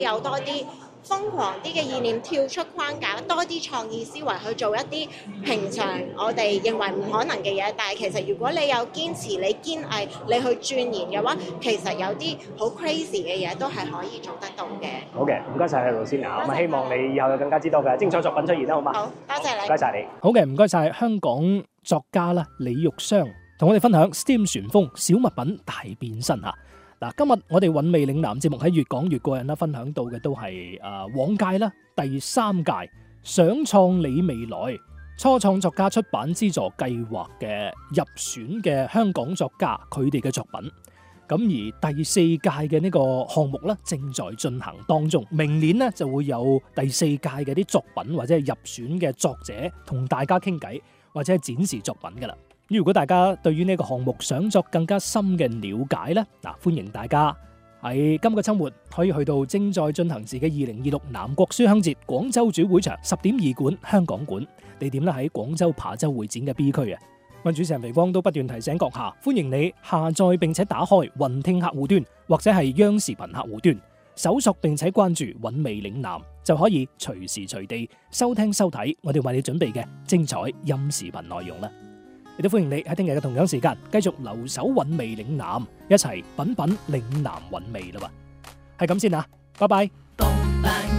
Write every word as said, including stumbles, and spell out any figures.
有多啲瘋狂啲嘅意念，跳出框架，多啲創意思維去做一啲平常我哋認為唔可能嘅嘢。但係其實如果你有堅持、你堅毅、你去鑽研嘅話，其實有啲好 crazy 嘅嘢都係可以做得到嘅。 好嘅，唔該晒盧先啊，咁啊希望你以後有更加之多嘅精彩作品出現啦，好嘛？ 好，多謝你。 唔該晒你。 好嘅，唔該晒香港作家啦李玉雙，同我哋分享 STEAM 旋風小物品大變身嚇。嗱，今日我哋韻味嶺南節目喺越講越過癮啦，分享到嘅都係誒、呃、往屆啦第三屆想創你未來初創作家出版資助計劃嘅入選嘅香港作家佢哋嘅作品。咁而第四屆嘅呢個項目咧正在進行當中，明年呢就會有第四屆嘅啲作品或者係入選嘅作者同大家傾偈或者係展示作品噶啦。如果大家對於呢個項目想作更加深嘅了解呢，嗱，歡迎大家喺今個週末可以去到正在進行時嘅二零二六南國書香節廣州主會場十點二館香港館，地點咧喺廣州琶洲會展嘅 B 區啊。咁主持人肥光都不斷提醒閣下，歡迎你下載並且打開雲聽客戶端或者係央視頻客戶端，搜索並且關注韻味嶺南，就可以隨時隨地收聽收睇我哋為你準備嘅精彩音視頻內容啦。亦都歡迎你喺聽日嘅同樣時間繼續留守韻味嶺南，一齊品品嶺南韻味啦喎。係咁先啊，拜拜。